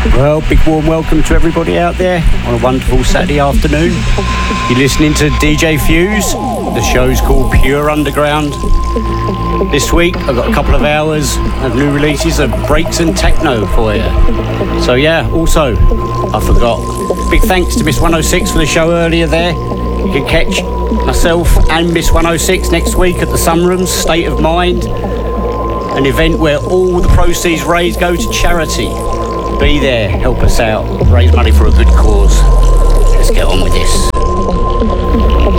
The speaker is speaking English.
Well, big warm welcome to everybody out there on a wonderful Saturday afternoon. You're listening to DJ Fuse. The show's called Pure Underground. This week I've got a couple of hours of new releases of breaks and techno for you. So yeah, also I forgot, big thanks to Miss 106 for the show earlier there. You can catch myself and Miss 106 next week at the Sunrooms, State of Mind, an event where all the proceeds raised go to charity. Be there, help us out, raise money for a good cause. Let's get on with this.